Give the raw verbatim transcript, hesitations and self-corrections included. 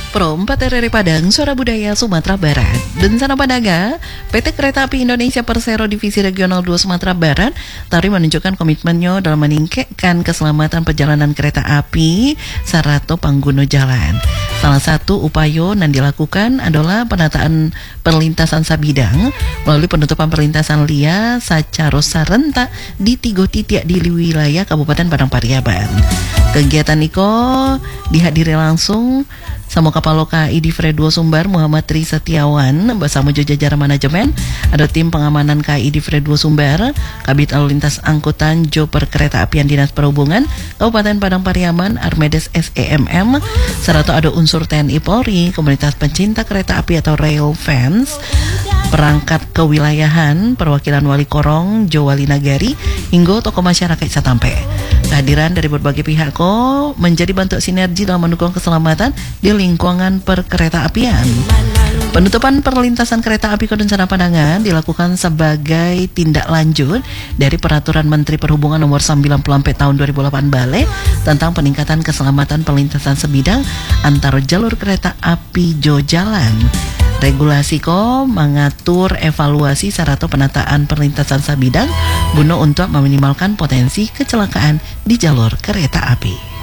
Pro empat R R I Padang, Suara Budaya Sumatera Barat. Dan Sana Padaga, P T Kereta Api Indonesia Persero Divisi Regional dua Sumatera Barat tadi menunjukkan komitmennya dalam meningkatkan keselamatan perjalanan kereta api Sarato Panggono Jalan. Salah satu upaya yang dilakukan adalah penataan perlintasan sabidang melalui penutupan perlintasan lia secara serentak di tiga titik di wilayah Kabupaten Padang Pariaman. Kegiatan Iko dihadiri langsung sama Kapalo K I Divre dua Sumbar Muhammad Tri Setiawan bersama jajaran manajemen, ada tim pengamanan K I Divre dua Sumbar, Kabit Lalu Lintas Angkutan Joper Kereta Apian Dinas Perhubungan Kabupaten Padang Pariaman Armedes S E M M, serta ada unsur T N I Polri, komunitas pencinta kereta api atau rail fans, perangkat kewilayahan, perwakilan Wali Korong, Jowali Nagari, hingga tokoh masyarakat Satampe. Kehadiran dari berbagai pihak kok menjadi bentuk sinergi dalam mendukung keselamatan di lingkungan perkereta apian. Penutupan perlintasan kereta api Koden Sana Padangan dilakukan sebagai tindak lanjut dari Peraturan Menteri Perhubungan Nomor sembilan puluh empat Tahun dua ribu delapan Bale tentang peningkatan keselamatan perlintasan sebidang antar jalur kereta api jo jalan. Regulasi ko mengatur evaluasi serta penataan perlintasan sabidang guna untuk meminimalkan potensi kecelakaan di jalur kereta api.